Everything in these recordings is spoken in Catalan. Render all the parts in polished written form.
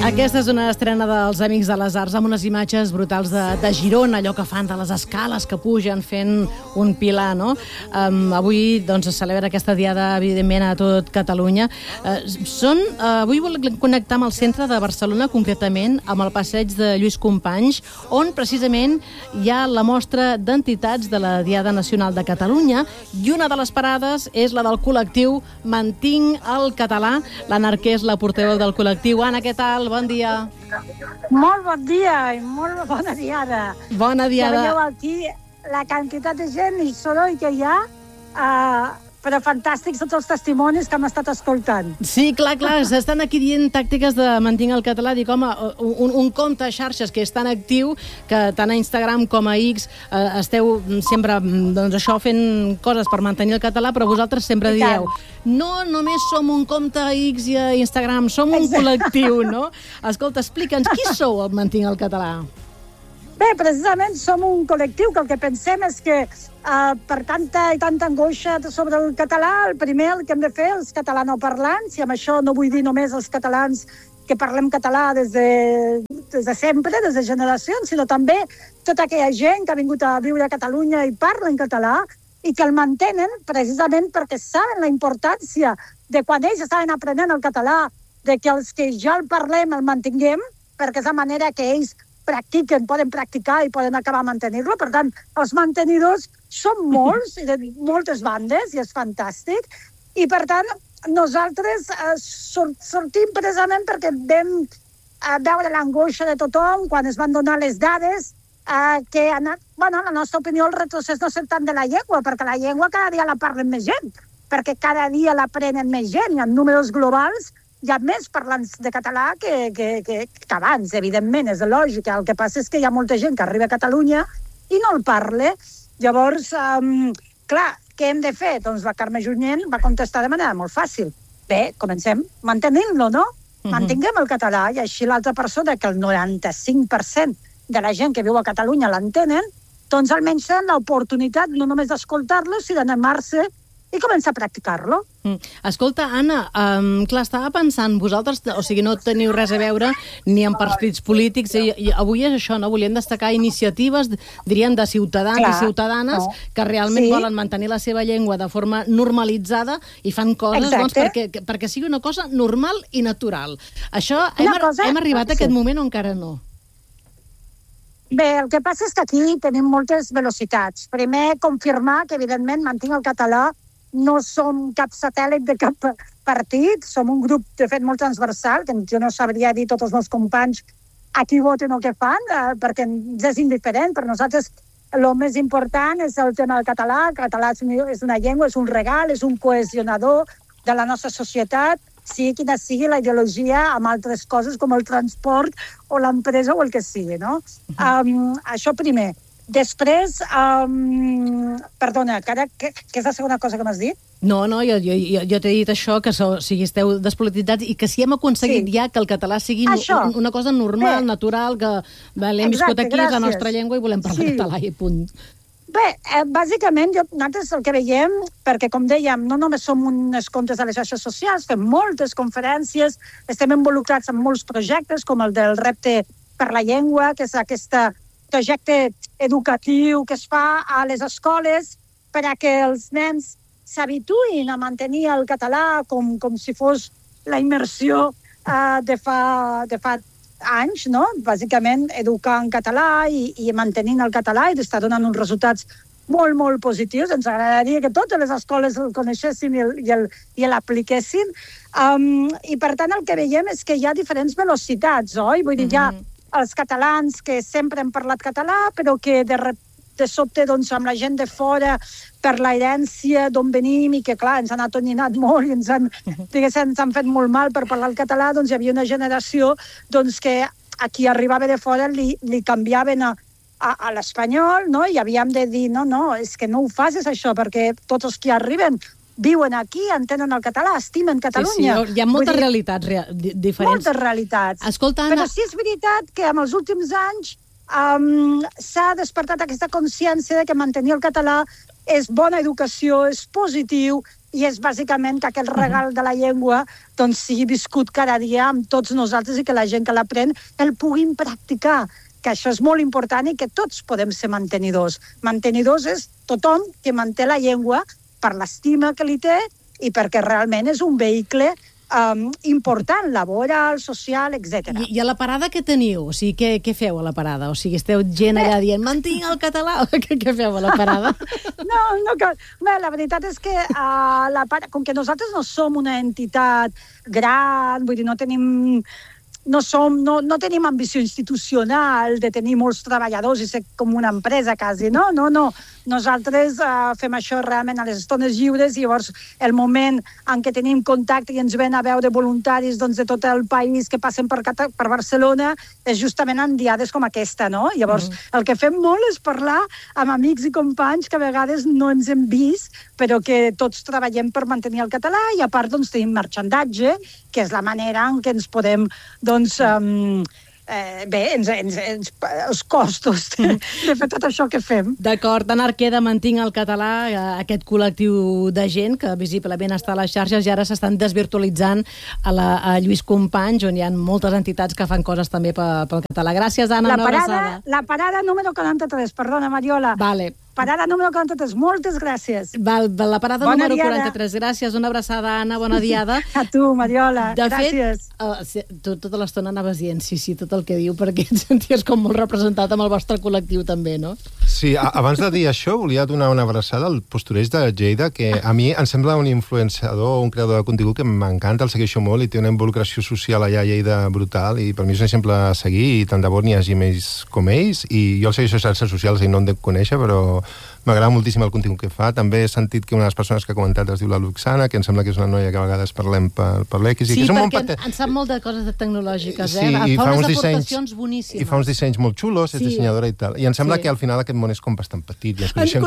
Aquesta és una estrena dels Amics de les Arts amb unes imatges brutals de Girona, allò que fan de les escales que pugen fent un pilar, no? Avui doncs, es celebra aquesta diada, evidentment, a tot Catalunya. Avui volem connectar amb el centre de Barcelona, concretament amb el passeig de Lluís Companys, on precisament hi ha la mostra d'entitats de la Diada Nacional de Catalunya, i una de les parades és la del col·lectiu Mantinc el Català. L'Anna Arquer és la portaveu del col·lectiu. Anna, què tal? Bon dia. Molt bon dia i molt bona diada. Bona diada. Ja veieu aquí la quantitat de gent i soroll que hi ha, però fantàstics tots els testimonis que hem estat escoltant. Sí, clar, s'estan aquí dient tàctiques de Mantinc el Català. Dic, home, un compte a xarxes que és tan actiu que tant a Instagram com a X esteu sempre, doncs això, fent coses per mantenir el català, però vosaltres sempre dieu, no només som un compte a X i a Instagram, som un col·lectiu, no? Escolta, explica'ns, qui sou el Mantinc el Català? Bé, precisament som un col·lectiu que el que pensem és que per tanta i tanta angoixa sobre el català, el primer el que hem de fer els catalanoparlants, i amb això no vull dir només els catalans que parlem català des de sempre, des de generacions, sinó també tota aquella gent que ha vingut a viure a Catalunya i parla en català i que el mantenen precisament perquè saben la importància de quan ells estaven aprenent el català, de que els que ja el parlem el mantinguem, perquè és la manera que ells practiquen, poden practicar i poden acabar mantenir-lo. Per tant, els mantenidors són molts i de moltes bandes i és fantàstic. I, per tant, nosaltres sortim precisament perquè vam veure l'angoixa de tothom quan es van donar les dades que ha anat, bueno, la nostra opinió, el retrocés no és tant de la llengua, perquè la llengua cada dia la parlen més gent, perquè cada dia l'aprenen més gent i en números globals hi ha més parlants de català que abans, evidentment, és lògic. El que passa és que hi ha molta gent que arriba a Catalunya i no el parla. Llavors, clar, què hem de fer? Doncs la Carme Junyent va contestar de manera molt fàcil. Bé, comencem mantenint-lo, no? Mantinguem el català, i així l'altra persona, que el 95% de la gent que viu a Catalunya l'entenen, doncs almenys tenen l'oportunitat no només d'escoltar-lo, sinó d'anar-se i començar a practicar-lo. Escolta, Anna, clar, estava pensant, vosaltres, o sigui, no teniu res a veure ni amb partits polítics, i avui és això, no? Volíem destacar iniciatives, diríem, de ciutadans i ciutadanes que realment volen mantenir la seva llengua de forma normalitzada i fan coses doncs, perquè sigui una cosa normal i natural. Això, hem arribat a aquest moment o encara no? Bé, el que passa és que aquí tenim moltes velocitats. Primer, confirmar que, evidentment, Mantinc el Català no som cap satèl·lit de cap partit, som un grup, de fet, molt transversal, que jo no sabria dir tots els meus companys a qui voten o què fan, perquè ens és indiferent. Per nosaltres el més important és el tema del català. El català és una llengua, és un regal, és un cohesionador de la nostra societat, sigui quina sigui la ideologia amb altres coses com el transport o l'empresa o el que sigui, no? Això primer. Després, perdona, què és la segona cosa que m'has dit? No, jo t'he dit això, que esteu despolititzats i que si hem aconseguit ja que el català sigui una cosa normal, natural, que l'hem viscut aquí, és la nostra llengua i volem parlar català i punt. Bé, bàsicament, nosaltres el que veiem, perquè, com dèiem, no només som uns comptes a les xarxes socials, fem moltes conferències, estem involucrats en molts projectes, com el del repte per la llengua, que és aquest projecte educatiu que es fa a les escoles per a que els nens s'habituïn a mantenir el català com si fos la immersió de fa anys, no? Bàsicament, educar en català i mantenint el català, i està donant uns resultats molt, molt positius. Ens agradaria que totes les escoles el coneixessin i l'apliquessin. I, per tant, el que veiem és que hi ha diferents velocitats, oi? Vull dir, hi ha els catalans que sempre han parlat català, però que de sobte, doncs, amb la gent de fora, per la herència d'on venim, i que, clar, ens han atonyinat molt i ens han fet molt mal per parlar el català, doncs hi havia una generació doncs, que a qui arribava de fora li canviaven a l'espanyol, no? I havíem de dir, no, és que no ho facis això, perquè tots els que arriben viuen aquí, entenen el català, estimen Catalunya. Sí, hi ha moltes realitats diferents. Moltes realitats. Escolta, Anna... Però sí és veritat que en els últims anys s'ha despertat aquesta consciència de que mantenir el català és bona educació, és positiu, i és bàsicament que aquest regal de la llengua doncs, sigui viscut cada dia amb tots nosaltres i que la gent que l'aprèn el puguin practicar, que això és molt important i que tots podem ser mantenidors. Mantenidors és tothom que manté la llengua per l'estima que li té i perquè realment és un vehicle important, laboral, social, etc. I a la parada què teniu? O sigui, què feu a la parada? O sigui, esteu gent allà dient mantinc el català? Què feu a la parada? No cal. Bé, la veritat és que com que nosaltres no som una entitat gran, vull dir, no tenim ambició institucional de tenir molts treballadors i ser com una empresa quasi, no. Nosaltres fem això realment a les estones lliures i llavors el moment en què tenim contacte i ens ven a veure voluntaris de tot el país que passen per Barcelona és justament en diades com aquesta, no? Llavors el que fem molt és parlar amb amics i companys que a vegades no ens hem vist però que tots treballem per mantenir el català i a part doncs tenim marxandatge, que és la manera en què ens podem els costos de fer tot això que fem. D'acord, Anar queda mantinc el català, aquest col·lectiu de gent que visiblement està a les xarxes i ara s'estan desvirtualitzant a Lluís Companys, on hi ha moltes entitats que fan coses també pel català. Gràcies, Anna, una abraçada. La parada número 43, perdona, Mariola. Vale. Parada número 43, moltes gràcies. La parada número 43, gràcies. Una abraçada, Anna, bona diada. A tu, Mariola, gràcies. De fet, tota l'estona anaves dient sí, tot el que diu, perquè et senties com molt representat amb el vostre col·lectiu també, no? Sí, abans de dir això, volia donar una abraçada al Postureig de Lleida, que a mi em sembla un influenciador, un creador de contingut que m'encanta, el segueixo molt i té una involucració social allà a Lleida brutal i per mi és un exemple a seguir i tant de bo n'hi hagi més com ells i jo el segueixo a xarxes socials i no en dec conèixer, però m'agrada moltíssim el contingut que fa. També he sentit que una de les persones que ha comentat es diu la Luxana, que em sembla que és una noia que a vegades parlem per l'X. Sí, perquè en sap molt de coses tecnològiques, sí, i fa unes aportacions boníssimes. I fa uns dissenys molt xulos, és dissenyadora i tal. I em sembla que al final aquest món és com bastant petit. I ens coneixem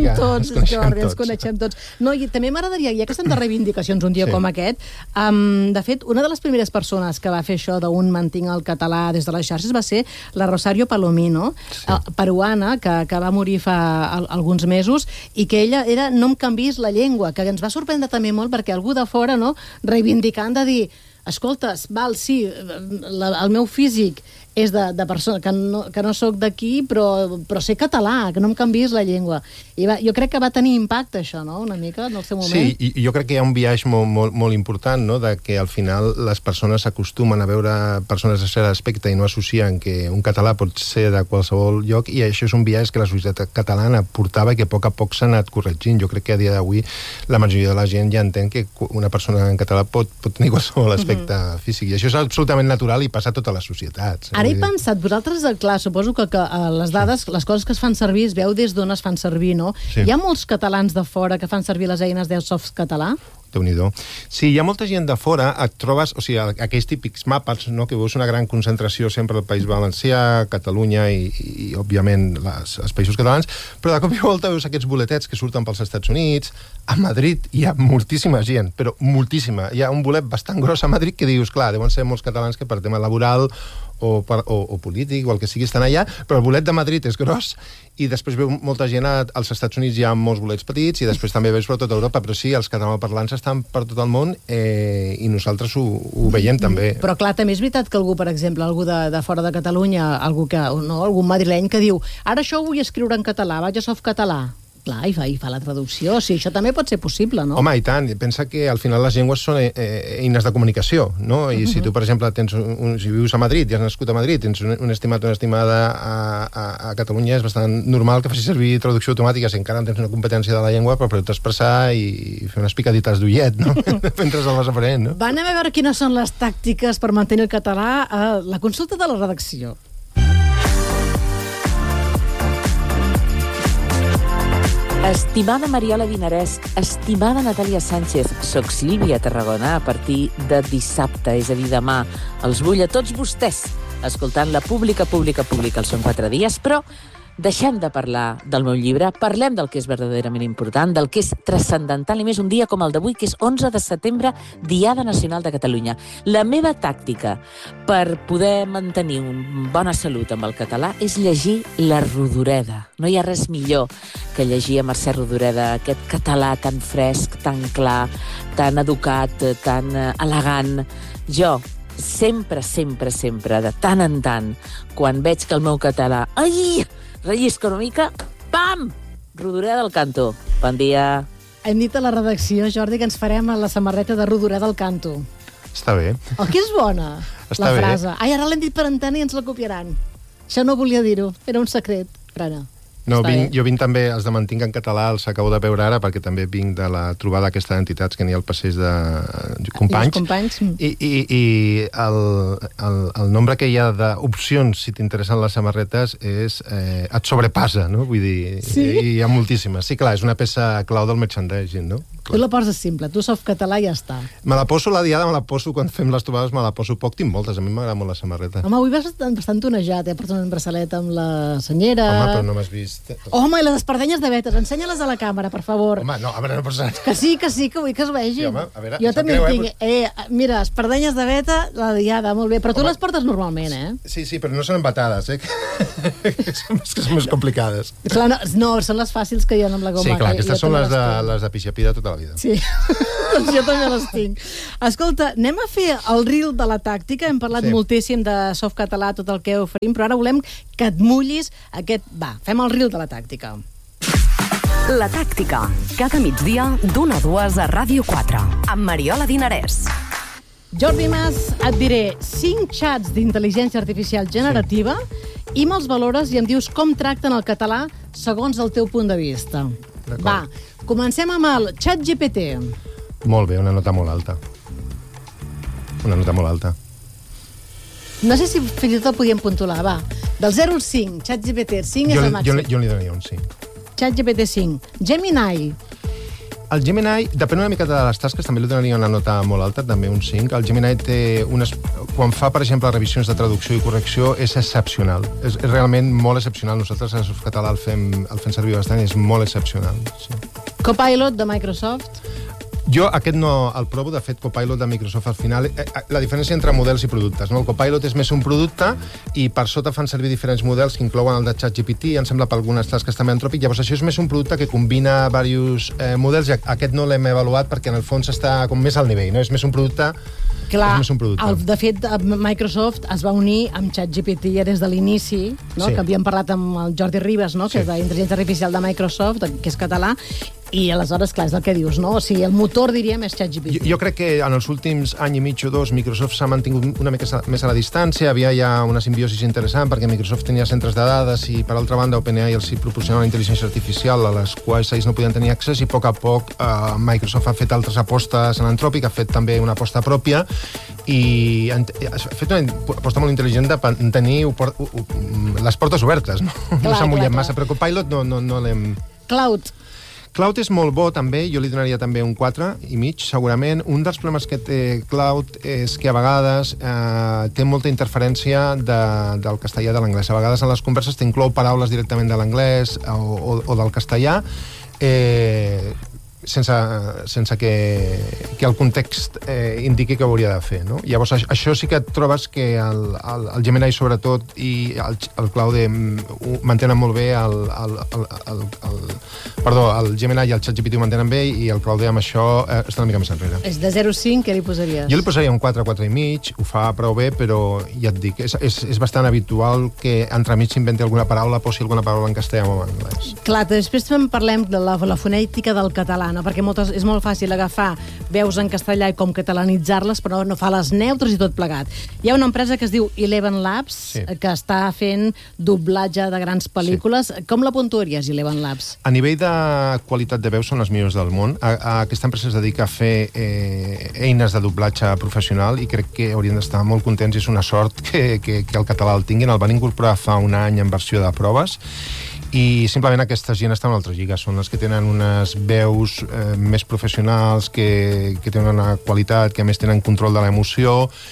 tots. No, i també m'agradaria, ja que estem de reivindicacions un dia com aquest, de fet, una de les primeres persones que va fer això d'un mantinc el català des de les xarxes va ser la Rosario Palomino, peruana, que va morir fa alguns mesos, i que ella era no em canviïs la llengua, que ens va sorprendre també molt perquè algú de fora, no, reivindicant de dir, escoltes, val, sí, el meu físic és de persona, que no soc d'aquí, però sé català, que no em canviïs la llengua. I jo crec que va tenir impacte això, no?, una mica, en el seu moment. Sí, i jo crec que hi ha un biaix molt important, no?, de que al final les persones s'acostumen a veure persones de cert aspecte i no associen que un català pot ser de qualsevol lloc, i això és un biaix que la societat catalana portava i que a poc s'ha anat corregint. Jo crec que a dia d'avui la majoria de la gent ja entén que una persona en català pot tenir qualsevol aspecte físic, i això és absolutament natural i passa a totes les societats. Ara he pensat, vosaltres, clar, suposo que les dades, les coses que es fan servir, es veu des d'on es fan servir, no? Sí. Hi ha molts catalans de fora que fan servir les eines d'Airsoft català? Déu-n'hi-do. Sí, hi ha molta gent de fora, et trobes, o sigui, aquells típics mapes, no?, que veus una gran concentració sempre al País Valencià, Catalunya i òbviament, els països catalans, però de cop i volta veus aquests boletets que surten pels Estats Units. A Madrid hi ha moltíssima gent, però moltíssima. Hi ha un bolet bastant gros a Madrid que dius, clar, deuen ser molts catalans que per tema laboral o polític o el que sigui estan allà, però el bolet de Madrid és gros i després veu molta gent als Estats Units, hi ha molts bolets petits i després també veus per tota Europa, però sí, els catalanoparlants estan per tot el món i nosaltres ho veiem també. Però clar, també és veritat que algú, per exemple, algú de fora de Catalunya, algun madrileny que diu, ara això ho vull escriure en català, vaig a Softcatalà. Clar, i fa la traducció. Sí, això també pot ser possible, no? Home, i tant. Pensa que al final les llengües són eines de comunicació, no? I si tu, per exemple, si vius a Madrid i has nascut a Madrid, tens un estimat o una estimada a Catalunya, és bastant normal que facis servir traducció automàtica si encara no tens una competència de la llengua, però poder expressar i fer unes picadites d'ullet, no? Mentre el vas aprenent, no? Anem a veure quines són les tàctiques per mantenir el català a la consulta de la redacció. Estimada Mariola Dinarès, estimada Natàlia Sánchez, soc Sílvia Tarragona a partir de dissabte, és a dir, demà. Els vull a tots vostès escoltant la pública, els són 4 dies, però deixem de parlar del meu llibre, parlem del que és verdaderament important, del que és transcendental, i més un dia com el d'avui, que és 11 de setembre, Diada Nacional de Catalunya. La meva tàctica per poder mantenir una bona salut amb el català és llegir la Rodoreda. No hi ha res millor que llegir a Mercè Rodoreda, aquest català tan fresc, tan clar, tan educat, tan elegant. Jo, sempre, de tant en tant, quan veig que el meu català rellisca una mica, pam! Rodoreda al canto. Bon dia. Hem dit a la redacció, Jordi, que ens farem a la samarreta de Rodoreda al canto. Està bé. Oh, que és bona, Està la bé. frase. Ai, ara l'hem dit per antena i ens la copiaran. Això no volia dir-ho, era un secret. Però no. No, jo vinc també, els de Mantinc en català, els acabo de veure ara, perquè també vinc de la trobada aquesta d'entitats que n'hi ha al passeig de companys. I el nombre que hi ha d'opcions, si t'interessen les samarretes, et sobrepassa, no? Vull dir, sí? Hi ha moltíssimes. Sí, clar, és una peça clau del merchandising, no? Tu la poses simple, tu soft català i ja està. Me la poso la diada, me la poso quan fem les trobades, me la poso poc, tinc moltes, a mi m'agrada molt la samarreta. Home, avui vas bastant tonejat, portes un braçalet amb la senyera... Home, però no m'has vist... Home, i les espardenyes de vetes, ensenya-les a la càmera, per favor. Home, no, a veure, no pots... Que sí, que vull que es vegin. Sí, home, a veure, jo també tinc... Mira, espardenyes de veta, la diada, molt bé, però tu les portes normalment, eh? Sí, però no són embatades, que són més complicades. Clar, no, són les fàcils que hi ha amb la goma. Sí, clar, aquestes són les de pixapí de tota la vida. Sí, doncs jo també les tinc. Escolta, anem a fer el reel de la tàctica. Hem parlat moltíssim de softcatalà, tot el que oferim, però ara volem que et mullis aquest... Va, fem el reel de la tàctica. La tàctica, cada migdia d'1 a 2 a Ràdio 4, amb Mariola Dinarès. Jordi Mas, et diré 5 xats d'intel·ligència artificial generativa i me'ls valores i em dius com tracten el català segons el teu punt de vista. Va, comencem amb el ChatGPT. Molt bé, una nota molt alta. Una nota molt alta. No sé si fins i tot el podíem puntular, va. Del 0 al 5, ChatGPT, 5 és el màxim. Jo li donaria un 5. ChatGPT 5. Gemini. El Gemini, depèn una mica de les tasques, també li donaria una nota molt alta, també un 5. El Gemini té quan fa, per exemple, revisions de traducció i correcció, és excepcional. És realment molt excepcional. Nosaltres a Softcatalà el fem servir bastant i és molt excepcional. Sí. Copilot de Microsoft. Jo aquest no el provo, de fet Copilot de Microsoft al final, la diferència entre models i productes, no? El Copilot és més un producte i per sota fan servir diferents models que inclouen el de ChatGPT, em sembla per algunes tasques també Anthropic, llavors això és més un producte que combina diversos models i aquest no l'hem avaluat perquè en el fons està com més al nivell, no? És més un producte... Clar, de fet, Microsoft es va unir amb ChatGPT ja des de l'inici, no? Que havíem parlat amb el Jordi Ribas, no? Que és d'intel·ligència artificial de Microsoft, que és català, i aleshores, clar, és el que dius, no? O sigui, el motor, diríem, és ChatGPT. Jo crec que en els últims any i mig o dos Microsoft s'ha mantingut una mica més a la distància, havia ja una simbiosi interessant perquè Microsoft tenia centres de dades i, per altra banda, OpenAI els proporcionava una intel·ligència artificial a les quals ells no podien tenir accés i a poc Microsoft ha fet altres apostes en Anthropic, ha fet també una aposta pròpia i ha fet una aposta molt intel·ligent de tenir les portes obertes, no? No s'ha mullat massa, però Copilot no l'hem... Cloud és molt bo també, jo li donaria també un 4,5 segurament. Un dels problemes que té Cloud és que a vegades té molta interferència del castellà i de l'anglès. A vegades en les converses t'inclou paraules directament de l'anglès o del castellà sense que el context indiqui que ho hauria de fer, no? Llavors, això sí que et trobes que el Gemini, sobretot, i el Cloud mantenen molt bé el Gemini i el ChatGPT ho mantenen bé i el Cloud amb això està una mica més enrere. És de 0 a 5, què li posaries? Jo li posaria un 4, 4,5, ho fa prou bé, però ja et dic, és bastant habitual que entremig s'inventi alguna paraula, posi alguna paraula en castellà o en anglès. Clar, després parlem de la fonètica del català, no? Perquè és molt fàcil agafar veus en castellà i com catalanitzar-les, però no fa les neutres i tot plegat. Hi ha una empresa que es diu Eleven Labs, que està fent doblatge de grans pel·lícules. Com la puntuaries, Eleven Labs? A nivell de qualitat de veu són les millors del món. Aquesta empresa es dedica a fer eines de doblatge professional i crec que haurien d'estar molt contents i és una sort que el català el tinguin. El van incorporar fa un any en versió de proves i simplement aquesta gent està en una altra lliga. Són les que tenen unes veus més professionals, que tenen una qualitat, que a més tenen control de l'emoció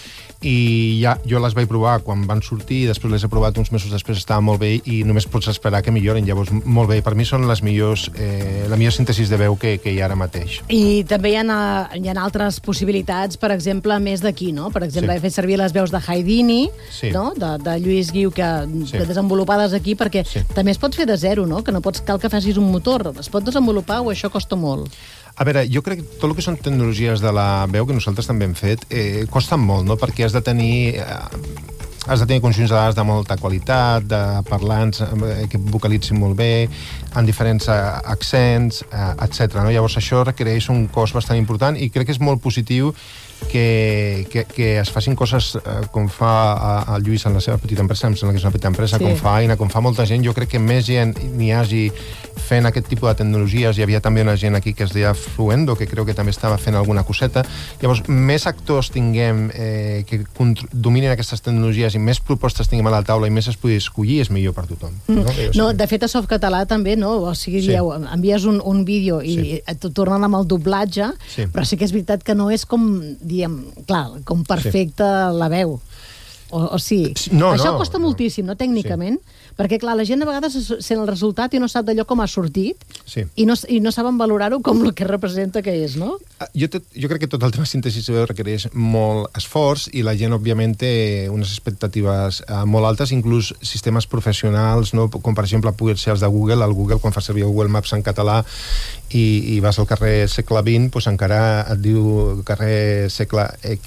i ja jo les vaig provar quan van sortir i després les he provat uns mesos després, estava molt bé i només pots esperar que millorin, llavors molt bé, per mi són les millors, la millor síntesi de veu que hi ha ara mateix. I també hi ha altres possibilitats, per exemple, més d'aquí, no? Per exemple, he fet servir les veus de Haydini, no? De Lluís Guiu, que desenvolupades aquí, perquè també es pot fer de zero, no? Que no cal que facis un motor, es pot desenvolupar o això costa molt? A veure, jo crec que tot el que són tecnologies de la veu, que nosaltres també hem fet, costen molt, no? Perquè has de tenir conjunts de dades de molta qualitat, de parlants que vocalitzin molt bé, en diferents accents, etc. No? Llavors això requereix un cost bastant important i crec que és molt positiu que es facin coses com fa el Lluís en la seva petita empresa, em sembla que és una petita empresa, com fa Aina, com fa molta gent. Jo crec que més gent n'hi hagi fent aquest tipus de tecnologies. Hi havia també una gent aquí que es deia Fluendo, que crec que també estava fent alguna coseta. Llavors, més actors tinguem que dominin aquestes tecnologies i més propostes tinguem a la taula i més es pugui escollir, és millor per tothom. No, de fet, a Softcatalà també, no? O sigui, envies un vídeo i et tornen amb el doblatge, però sí que és veritat que no és com, diguem, clar, com perfecta la veu. O sigui, això costa moltíssim, no, tècnicament? Perquè, clar, la gent a vegades sent el resultat i no sap d'allò com ha sortit i no saben valorar-ho com el que representa que és, no? Jo crec que tot el tema síntesi de veu requereix molt esforç i la gent, òbviament, té unes expectatives molt altes, inclús sistemes professionals, no? Com, per exemple, poden ser els de Google. El Google, quan fa servir Google Maps en català i vas al carrer segle XX, doncs encara et diu carrer segle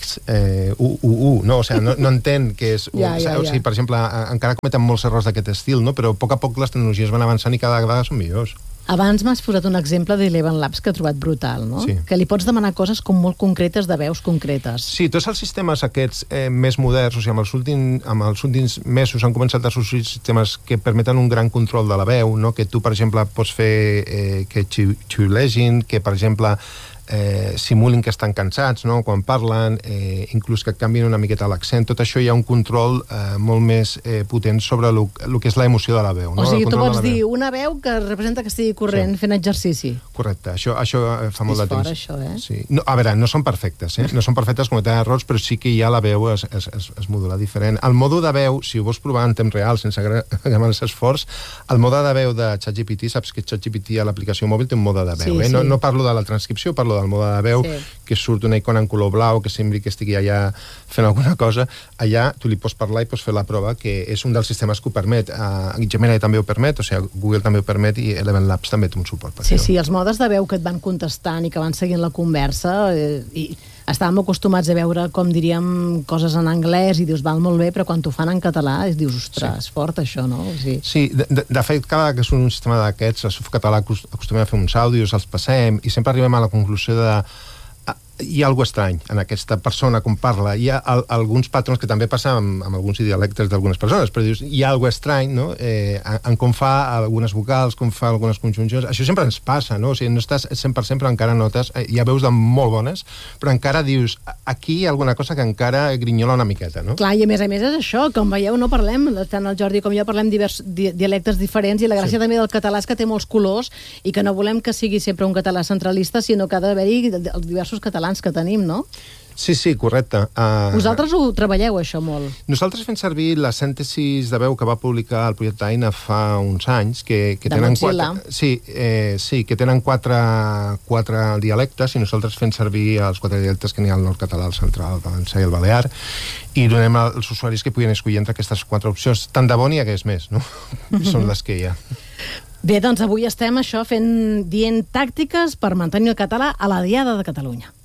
XUU, no? O sigui, no entén que és... O sigui, per exemple, encara cometen molts errors d'aquest estil, no? Però a poc les tecnologies van avançant i cada vegada són millors. Abans m'has posat un exemple d'Eleven Labs que he trobat brutal, no? Sí. Que li pots demanar coses com molt concretes, de veus concretes. Sí, tots els sistemes aquests més moderns, o sigui, amb els últims mesos han començat a sorgir sistemes que permeten un gran control de la veu, no? Que tu, per exemple, pots fer que xiulegin, que, per exemple, simulin que estan cansats, no? Quan parlen, inclús que canvien una miqueta l'accent. Tot això hi ha un control molt més potent sobre el que és l'emoció de la veu. No? O sigui, tu pots dir una veu que representa que estigui corrent fent exercici. Correcte, això fa molt de temps. És fort, això, Sí. No, a veure, no són perfectes, no són perfectes, cometen errors, però sí que ja la veu es modula diferent. El mode de veu, si ho vols provar en temps real, sense gran esforç, el mode de veu de ChatGPT, saps que ChatGPT a l'aplicació mòbil té un mode de veu. No parlo de la transcripció, parlo del mode de veu, que surt una icona en color blau, que sembli que estigui allà fent alguna cosa. Allà tu li pots parlar i pots fer la prova, que és un dels sistemes que ho permet. Gemini també ho permet, o sigui, Google també ho permet i Eleven Labs també té un suport per això. Sí, els modes de veu que et van contestant i que van seguint la conversa, i estàvem acostumats a veure, com diríem, coses en anglès i dius, val molt bé, però quan t'ho fan en català dius, ostres, fort això, no? Sí, de fet, cada vegada que surt un sistema d'aquests, a Softcatalà acostumem a fer uns àudios, els passem, i sempre arribem a la conclusió de hi ha alguna cosa estrany en aquesta persona com parla. Hi ha alguns patrons que també passen amb alguns dialectes d'algunes persones, però dius, hi ha alguna cosa estrany, no? En com fa algunes vocals, com fa algunes conjuncions. Això sempre ens passa, no? O sigui, no estàs 100%, però encara notes, hi ha veus de molt bones, però encara dius, aquí hi ha alguna cosa que encara grinyola una miqueta, no? Clar, i a més és això, com veieu, no parlem, tant el Jordi com jo parlem dialectes diferents, i la gràcia també del català és que té molts colors i que no volem que sigui sempre un català centralista, sinó que ha d'haver-hi els diversos catalans que tenim, no? Sí, correcte. Vosaltres ho treballeu, això, molt? Nosaltres fem servir les síntesis de veu que va publicar el projecte Aina fa uns anys, que tenen que tenen quatre dialectes, i nosaltres fem servir els 4 dialectes que n'hi ha al nord català, el central, el valencià i el balear, i donem als usuaris que puguin escollir entre aquestes 4 opcions. Tant de bo n'hi hagués més, no? Són les que hi ha. Bé, doncs avui estem dient tàctiques per mantenir el català a la Diada de Catalunya.